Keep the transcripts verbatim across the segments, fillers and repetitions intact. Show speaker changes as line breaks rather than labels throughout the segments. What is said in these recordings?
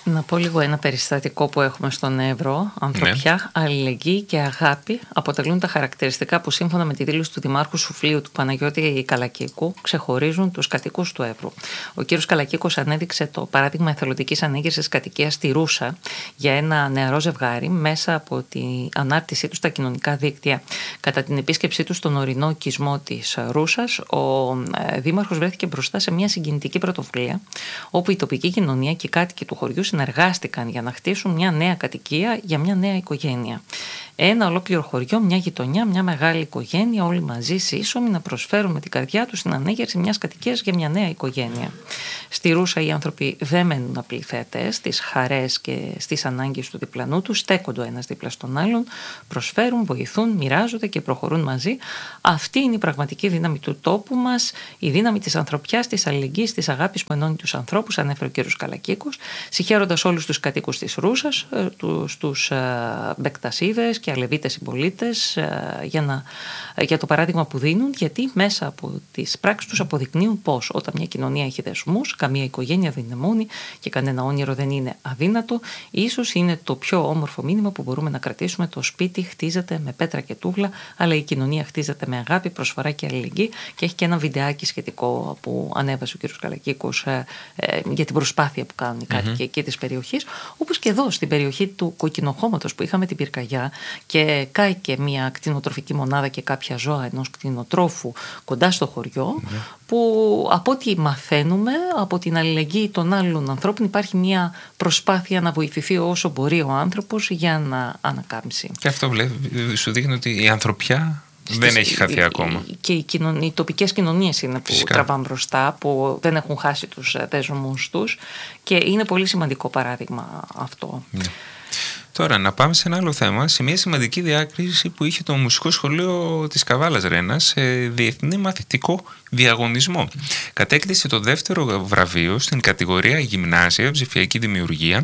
Να πω λίγο ένα περιστατικό που έχουμε στον Εύρο. Ανθρωπιά, ναι. αλληλεγγύη και αγάπη αποτελούν τα χαρακτηριστικά που σύμφωνα με τη δήλωση του Δημάρχου Σουφλίου του Παναγιώτη Καλακίκου ξεχωρίζουν τους κατοίκους του Εύρου. Ο κ. Καλακίκος ανέδειξε το παράδειγμα εθελοντικής ανέγερσης κατοικίας στη Ρούσα για ένα νεαρό ζευγάρι μέσα από την ανάρτησή του στα κοινωνικά δίκτυα. Κατά την επίσκεψή του στον ορεινό οικισμό της Ρούσας, ο Δήμαρχος βρέθηκε μπροστά σε μια συγκινητική πρωτοβουλία, όπου η τοπική κοινωνία και οι κάτοικοι του χωριού συνεργάστηκαν για να χτίσουν μια νέα κατοικία για μια νέα οικογένεια. Ένα ολόκληρο χωριό, μια γειτονιά, μια μεγάλη οικογένεια, όλοι μαζί σύσσωμοι να προσφέρουν με την καρδιά τους την ανέγερση μιας κατοικίας για μια νέα οικογένεια. Στη Ρούσα οι άνθρωποι δεν μένουν απλοί θεατές στις χαρές και στις ανάγκες του διπλανού τους, στέκονται ο ένας δίπλα στον άλλον, προσφέρουν, βοηθούν, μοιράζονται και προχωρούν μαζί. Αυτή είναι η πραγματική δύναμη του τόπου μας, η δύναμη της ανθρωπιάς, της αλληλεγγύης, της αγάπης που ενώνει τους ανθρώπους, ανέφερε ο κ. Καλακίκος, συγχαίροντας όλους τους κατοίκους της Ρούσας, τους, τους Μπεκτασίδες και Αλεβίτες συμπολίτες για, να, για το παράδειγμα που δίνουν, γιατί μέσα από τις πράξεις τους αποδεικνύουν πως όταν μια κοινωνία έχει δεσμούς, καμία οικογένεια δεν είναι μόνη και κανένα όνειρο δεν είναι αδύνατο. Ίσως είναι το πιο όμορφο μήνυμα που μπορούμε να κρατήσουμε. Το σπίτι χτίζεται με πέτρα και τούβλα, αλλά η κοινωνία χτίζεται με αγάπη, προσφορά και αλληλεγγύη. Και έχει και ένα βιντεάκι σχετικό που ανέβασε ο κ. Καλακίκος ε, ε, για την προσπάθεια που κάνουν οι κάτοικοι mm-hmm. εκεί της περιοχής. Όπως και εδώ στην περιοχή του Κοκκινοχώματος που είχαμε την πυρκαγιά και κάηκε μια κτηνοτροφική μονάδα και κάποια ζώα ενός κτηνοτρόφου κοντά στο χωριό, mm-hmm. που από ό,τι μαθαίνουμε από την αλληλεγγύη των άλλων ανθρώπων υπάρχει μια προσπάθεια να βοηθηθεί όσο μπορεί ο άνθρωπος για να ανακάμψει.
Και αυτό βλέπει, σου δείχνει ότι η ανθρωπιά Στις, δεν έχει χαθεί ακόμα.
Και οι, κοινων, οι τοπικές κοινωνίες είναι που Φυσικά. τραβάνε μπροστά, που δεν έχουν χάσει τους δεσμούς τους και είναι πολύ σημαντικό παράδειγμα αυτό.
Ναι. Τώρα να πάμε σε ένα άλλο θέμα, σε μια σημαντική διάκριση που είχε το Μουσικό Σχολείο της Καβάλας Ρένας σε διεθνή μαθητικό διαγωνισμό. Κατέκτησε το δεύτερο βραβείο στην κατηγορία Γυμνάσια Ψηφιακή Δημιουργία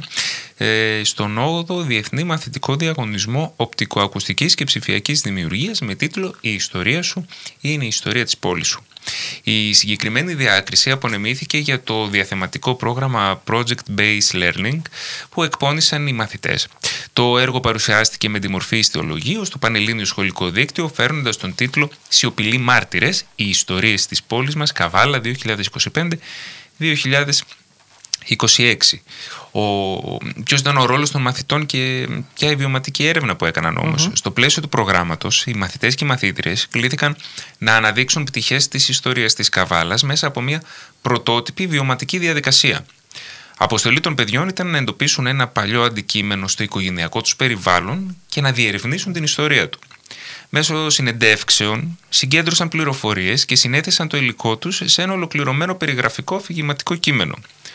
στον όγδοο Διεθνή Μαθητικό Διαγωνισμό Οπτικοακουστικής και Ψηφιακής Δημιουργίας με τίτλο «Η ιστορία σου είναι η ιστορία της πόλης σου». Η συγκεκριμένη διάκριση απονεμήθηκε για το διαθεματικό πρόγραμμα Project Based Learning που εκπώνησαν οι μαθητές. Το έργο παρουσιάστηκε με τη μορφή ιστιολογίου στο Πανελλήνιο Σχολικό Δίκτυο, φέρνοντας τον τίτλο «Σιωπηλοί μάρτυρες, οι ιστορίες της πόλης μας, Καβάλα δύο χιλιάδες είκοσι πέντε δύο χιλιάδες είκοσι έξι». Ο... Ποιος ήταν ο ρόλος των μαθητών και ποια η βιωματική έρευνα που έκαναν όμως. Mm-hmm. Στο πλαίσιο του προγράμματος, οι μαθητές και οι μαθήτριες κλήθηκαν να αναδείξουν πτυχές της ιστορίας της Καβάλας μέσα από μια πρωτότυπη βιωματική διαδικασία. Αποστολή των παιδιών ήταν να εντοπίσουν ένα παλιό αντικείμενο στο οικογενειακό τους περιβάλλον και να διερευνήσουν την ιστορία του. Μέσω συνεντεύξεων συγκέντρωσαν πληροφορίες και συνέθεσαν το υλικό τους σε ένα ολοκληρωμένο περιγραφικό αφηγηματικό κείμενο.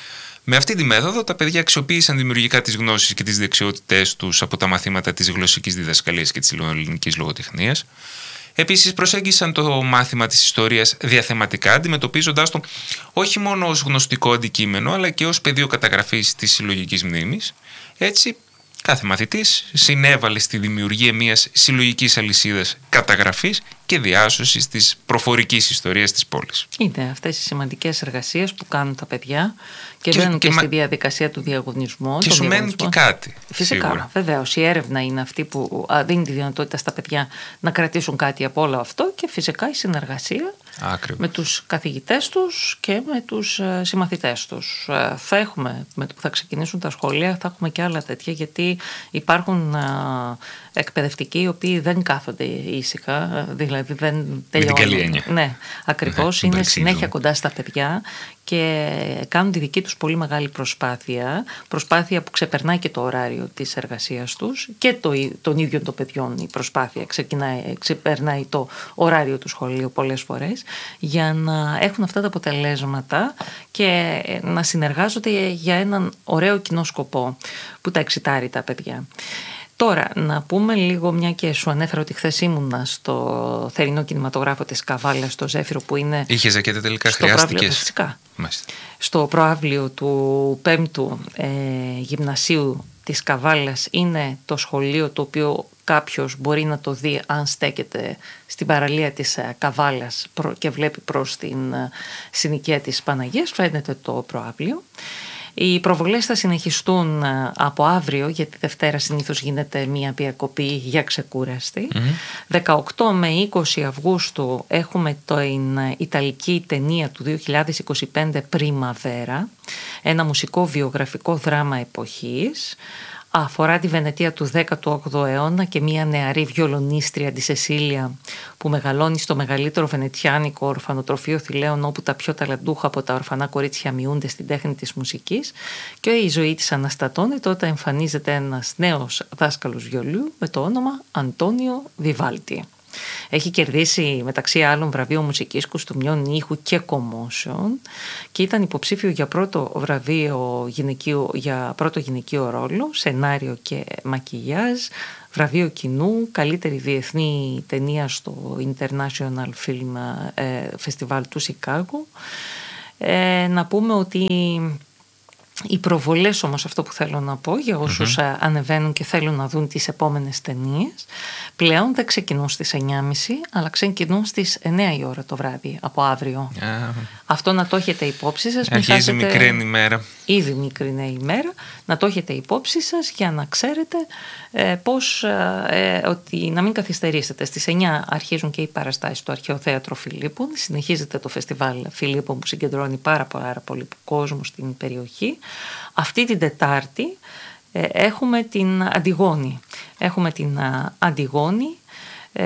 Με αυτή τη μέθοδο, τα παιδιά αξιοποίησαν δημιουργικά τις γνώσεις και τις δεξιότητές τους από τα μαθήματα της γλωσσικής διδασκαλίας και της ελληνικής λογοτεχνίας. Επίσης, προσέγγισαν το μάθημα της ιστορίας διαθεματικά, αντιμετωπίζοντάς το όχι μόνο ως γνωστικό αντικείμενο, αλλά και ως πεδίο καταγραφής της συλλογικής μνήμης. Έτσι, κάθε μαθητής συνέβαλε στη δημιουργία μιας συλλογικής αλυσίδας καταγραφής και διάσωσης της προφορικής ιστορίας της πόλης.
Είναι αυτές οι σημαντικές εργασίες που κάνουν τα παιδιά και μπαίνουν και, και, και στη διαδικασία του διαγωνισμού.
Και σου μένει και κάτι.
Φυσικά, σίγουρα. Βεβαίως. Η έρευνα είναι αυτή που δίνει τη δυνατότητα στα παιδιά να κρατήσουν κάτι από όλο αυτό και φυσικά η συνεργασία
Άκριβο.
με τους καθηγητές τους και με τους συμμαθητές τους. Θα έχουμε, με το που θα ξεκινήσουν τα σχολεία, θα έχουμε και άλλα τέτοια, γιατί υπάρχουν εκπαιδευτικοί οι οποίοι δεν κάθονται ήσυχα, δηλαδή δεν τελειώνουν. Ναι, ακριβώς, είναι συνέχεια κοντά στα παιδιά και κάνουν τη δική τους πολύ μεγάλη προσπάθεια, προσπάθεια που ξεπερνάει και το ωράριο της εργασίας τους και το, των ίδιων των παιδιών η προσπάθεια ξεκινάει, ξεπερνάει το ωράριο του σχολείου πολλές φορές, για να έχουν αυτά τα αποτελέσματα και να συνεργάζονται για έναν ωραίο κοινό σκοπό που τα εξητάρει τα παιδιά. Τώρα, να πούμε λίγο, μια και σου ανέφερα ότι χθες ήμουνα στο θερινό κινηματογράφο της Καβάλας, στο Ζέφυρο που είναι...
Είχε ζακέτα τελικά, χρειάστηκες?
Φυσικά. Μάλιστα. Στο προαύλιο του πέμπτου ε, γυμνασίου της Καβάλας είναι το σχολείο το οποίο κάποιος μπορεί να το δει αν στέκεται στην παραλία της Καβάλας και βλέπει προς την συνοικία της Παναγίας, φαίνεται το προαύλιο. Οι προβολές θα συνεχιστούν από αύριο, γιατί Δευτέρα συνήθως γίνεται μία διακοπή για ξεκούραστη. Mm-hmm. δεκαοκτώ με είκοσι Αυγούστου έχουμε την ιταλική ταινία του δύο χιλιάδες είκοσι πέντε Πριμαβέρα, ένα μουσικό βιογραφικό δράμα εποχής. Αφορά τη Βενετία του δέκατου όγδοου αιώνα και μια νεαρή βιολονίστρια, τη Σεσίλια, που μεγαλώνει στο μεγαλύτερο βενετιάνικο ορφανοτροφείο θηλαίων, όπου τα πιο ταλαντούχα από τα ορφανά κορίτσια μειούνται στην τέχνη της μουσικής, και η ζωή της αναστατώνεται όταν εμφανίζεται ένας νέος δάσκαλος βιολίου με το όνομα Αντώνιο Βιβάλτι. Έχει κερδίσει μεταξύ άλλων βραβείο μουσικής κουστούμιων, ήχου και κομμώσεων και ήταν υποψήφιο για πρώτο βραβείο γυναικείο, για πρώτο γυναικείο ρόλο, σενάριο και μακιγιάζ, βραβείο κοινού, καλύτερη διεθνή ταινία στο International Film Festival του Σικάγο. Ε, να πούμε ότι οι προβολές, όμως, αυτό που θέλω να πω για όσους mm-hmm. ανεβαίνουν και θέλουν να δουν τις επόμενες ταινίες, πλέον δεν ξεκινούν στις εννιά και μισή, αλλά ξεκινούν στις εννιά η ώρα το βράδυ από αύριο. Yeah. Αυτό να το έχετε υπόψη σας.
Αρχίζει χάσετε... μικρή ημέρα.
Ήδη μικρή είναι η ημέρα. Να το έχετε υπόψη σας για να ξέρετε ε, πώς, ε, ότι να μην καθυστερήσετε. Στις εννιά αρχίζουν και οι παραστάσεις στο Αρχαίο Θέατρο Φιλίππων. Συνεχίζεται το φεστιβάλ Φιλίππων που συγκεντρώνει πάρα, πάρα πολύ κόσμο στην περιοχή. Αυτή την Τετάρτη ε, έχουμε την Αντιγόνη. Έχουμε την α, Αντιγόνη ε,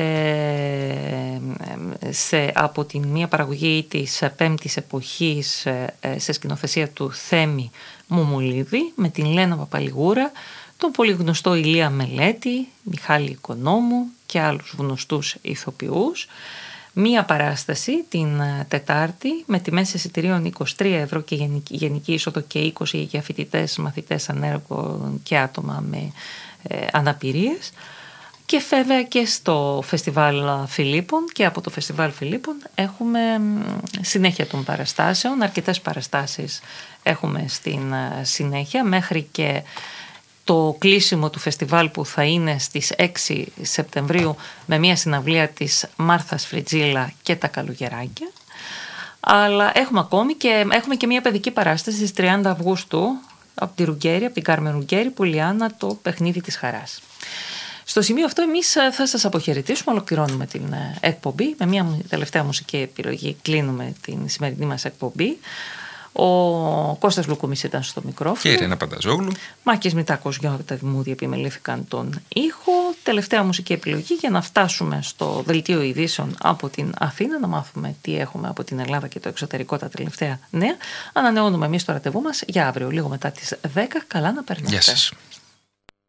σε, από την μία παραγωγή της πέμπτης εποχής ε, σε σκηνοθεσία του Θέμη Μουμουλίδη, με την Λένα Παπαλιγούρα, τον πολύ γνωστό Ηλία Μελέτη, Μιχάλη Οικονόμου και άλλους γνωστούς ηθοποιούς. Μία παράσταση την Τετάρτη με τιμές εισιτηρίων είκοσι τρία ευρώ και γενική, γενική είσοδο και είκοσι για φοιτητές, μαθητές, ανέργων και άτομα με ε, αναπηρίες. Και βέβαια και στο Φεστιβάλ Φιλίππων, και από το Φεστιβάλ Φιλίππων έχουμε συνέχεια των παραστάσεων, αρκετές παραστάσεις έχουμε στην συνέχεια, μέχρι και το κλείσιμο του φεστιβάλ που θα είναι στις έξι Σεπτεμβρίου με μια συναυλία της Μάρθας Φριτζίλα και τα Καλογεράκια. Αλλά έχουμε ακόμη και, έχουμε και μια παιδική παράσταση στις τριάντα Αυγούστου από τη Ρουγκέρι, από την Κάρμεν Ρουγκέρι, Πουλιάνα, το παιχνίδι της χαράς. Στο σημείο αυτό εμείς θα σας αποχαιρετήσουμε, ολοκληρώνουμε την εκπομπή. Με μια τελευταία μουσική επιλογή κλείνουμε την σημερινή μας εκπομπή. Ο Κώστας Λουκούμης ήταν στο μικρόφωνο.
Και η Ρένα Πανταζόγλου.
Μάκης Μητάκος, Γιώργα Δημούδη επιμελήθηκαν τον ήχο. Τελευταία μουσική επιλογή για να φτάσουμε στο δελτίο ειδήσεων από την Αθήνα, να μάθουμε τι έχουμε από την Ελλάδα και το εξωτερικό τα τελευταία νέα. Ανανεώνουμε εμείς το ραντεβού μας για αύριο, λίγο μετά τις δέκα. Καλά να περνάτε.
Γεια σας.